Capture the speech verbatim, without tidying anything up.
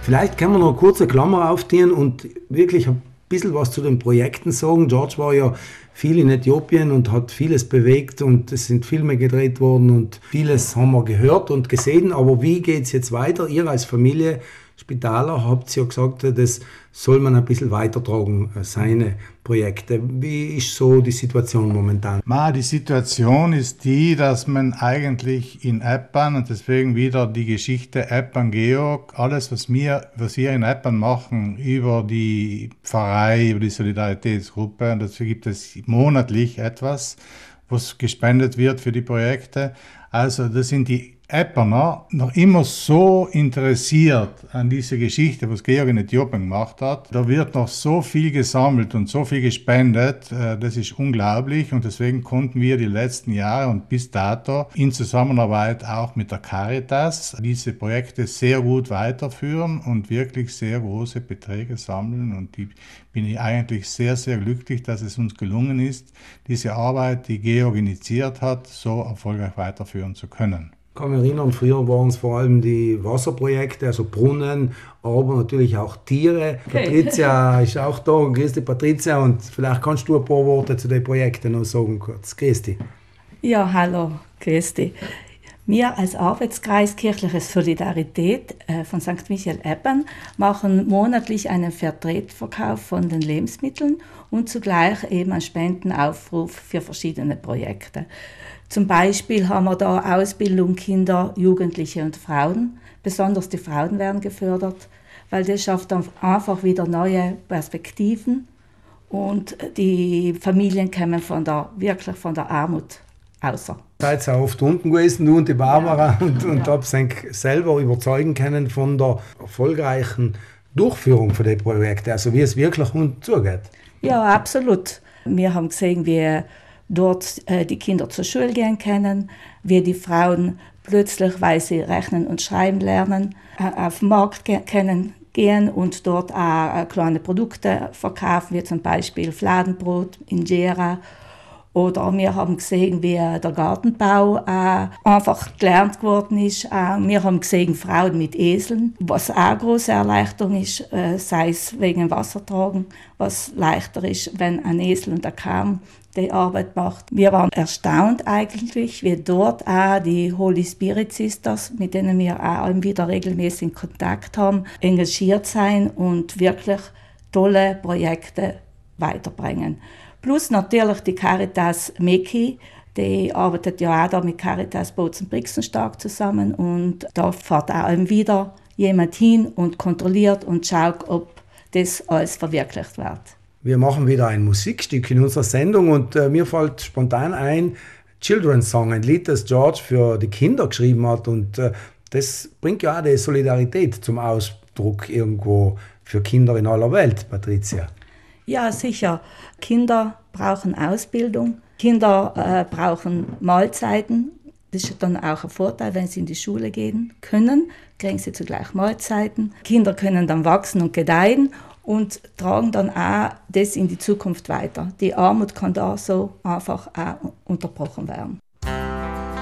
Vielleicht können wir noch eine kurze Klammer aufziehen und wirklich ein bisschen was zu den Projekten sagen. George war ja viel in Äthiopien und hat vieles bewegt und es sind Filme gedreht worden und vieles haben wir gehört und gesehen. Aber wie geht es jetzt weiter? Ihr als Familie Spitaler habt ja gesagt, das soll man ein bisschen weitertragen, seine Projekte. Wie ist so die Situation momentan? Ma, die Situation ist die, dass man eigentlich in Eppan, und deswegen wieder die Geschichte Eppan-Georg, alles, was wir, was wir in Eppan machen, über die Pfarrei, über die Solidaritätsgruppe, und dazu gibt es monatlich etwas, was gespendet wird für die Projekte. Also das sind die Eppaner noch immer so interessiert an diese Geschichte, was Georg in Äthiopien gemacht hat. Da wird noch so viel gesammelt und so viel gespendet, das ist unglaublich und deswegen konnten wir die letzten Jahre und bis dato in Zusammenarbeit auch mit der Caritas diese Projekte sehr gut weiterführen und wirklich sehr große Beträge sammeln und die bin ich eigentlich sehr, sehr glücklich, dass es uns gelungen ist, diese Arbeit, die Georg initiiert hat, so erfolgreich weiterführen zu können. Ich kann mich erinnern, früher waren es vor allem die Wasserprojekte, also Brunnen, aber natürlich auch Tiere. Okay. Patricia ist auch da. Grüß dich, Patricia. Und vielleicht kannst du ein paar Worte zu den Projekten noch sagen kurz. Grüß dich. Ja, hallo, grüß dich. Wir als Arbeitskreis Kirchliche Solidarität äh, von Sankt Michael Eppan machen monatlich einen Vertretverkauf von den Lebensmitteln und zugleich eben einen Spendenaufruf für verschiedene Projekte. Zum Beispiel haben wir da Ausbildung Kinder, Jugendliche und Frauen. Besonders die Frauen werden gefördert, weil das schafft dann einfach wieder neue Perspektiven und die Familien kommen von der, wirklich von der Armut außer. Seid ihr oft unten gewesen, du und die Barbara, ja. und, und ja. habt euch selber überzeugen können von der erfolgreichen Durchführung von den Projekten, also wie es wirklich zugeht. Ja, absolut. Wir haben gesehen, wie dort äh, die Kinder zur Schule gehen können, wie die Frauen plötzlich, weil sie rechnen und schreiben lernen, äh, auf den Markt ge- können gehen und dort auch äh, kleine Produkte verkaufen, wie zum Beispiel Fladenbrot, Injera. Oder wir haben gesehen, wie der Gartenbau äh, einfach gelernt worden ist. Äh, wir haben gesehen, Frauen mit Eseln, was auch eine große Erleichterung ist, äh, sei es wegen dem Wassertragen, was leichter ist, wenn ein Esel und ein Kamm die Arbeit macht. Wir waren erstaunt eigentlich, wie dort auch die Holy Spirit Sisters, mit denen wir auch wieder regelmäßig in Kontakt haben, engagiert sein und wirklich tolle Projekte weiterbringen. Plus natürlich die Caritas Meki, die arbeitet ja auch da mit Caritas Bozen-Brixen stark zusammen und da fährt auch wieder jemand hin und kontrolliert und schaut, ob das alles verwirklicht wird. Wir machen wieder ein Musikstück in unserer Sendung und äh, mir fällt spontan ein Children's Song, ein Lied, das George für die Kinder geschrieben hat und äh, das bringt ja auch die Solidarität zum Ausdruck irgendwo für Kinder in aller Welt, Patricia. Ja, sicher. Kinder brauchen Ausbildung, Kinder äh, brauchen Mahlzeiten. Das ist dann auch ein Vorteil, wenn sie in die Schule gehen können, kriegen sie zugleich Mahlzeiten. Kinder können dann wachsen und gedeihen und tragen dann auch das in die Zukunft weiter. Die Armut kann da so einfach auch unterbrochen werden.